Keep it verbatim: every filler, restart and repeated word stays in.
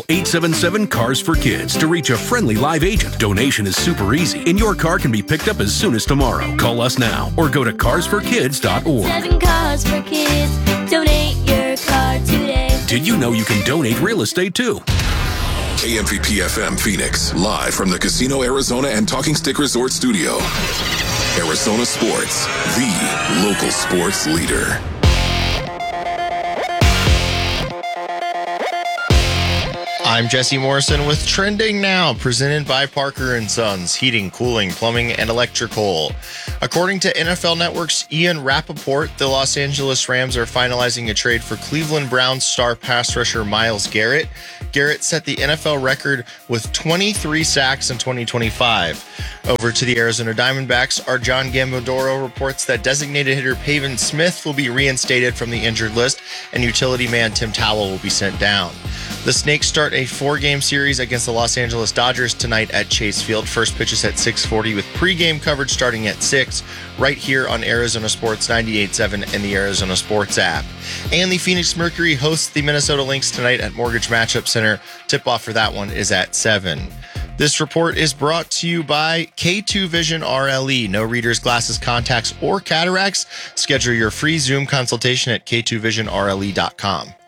eight seven seven, CARS for Kids to reach a friendly live agent. Donation is super easy, and your car can be picked up as soon as tomorrow. Call us now or go to cars for kids dot org. Seven Cars for Kids. Donate your car today. Did you know you can donate real estate too? K M V P F M Phoenix, live from the Casino Arizona and Talking Stick Resort Studio. Arizona Sports, the local sports leader. I'm Jesse Morrison with Trending Now, presented by Parker and Sons, heating, cooling, plumbing, and electrical. According to N F L Network's Ian Rappaport, the Los Angeles Rams are finalizing a trade for Cleveland Browns star pass rusher Myles Garrett. Garrett set the N F L record with twenty-three sacks in twenty twenty-five. Over to the Arizona Diamondbacks, our John Gambadoro reports that designated hitter Pavin Smith will be reinstated from the injured list, and utility man Tim Towel will be sent down. The Snakes start a four-game series against the Los Angeles Dodgers tonight at Chase Field. First pitch is at six forty with pregame coverage starting at six, right here on Arizona Sports ninety-eight point seven and the Arizona Sports app. And the Phoenix Mercury hosts the Minnesota Lynx tonight at Mortgage Matchup Center. Tip-off for that one is at seven. This report is brought to you by K two Vision R L E. No readers, glasses, contacts, or cataracts. Schedule your free Zoom consultation at K two vision R L E dot com.